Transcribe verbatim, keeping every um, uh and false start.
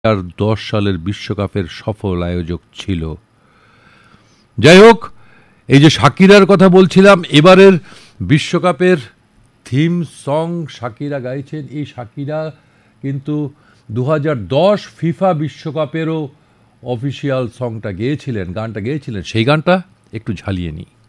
আর দশ সালের বিশ্বকাপের সফল আয়োজক ছিল। যাই হোক, এই যে শাকিরার কথা বলছিলাম, এবারের বিশ্বকাপের থিম সং শাকিরা গাইছেন। এই শাকিরা কিন্তু দু হাজার দশ ফিফা বিশ্বকাপেরও অফিসিয়াল সংটা গেয়েছিলেন, গানটা গেয়েছিলেন। সেই গানটা একটু ঝালিয়ে নিই।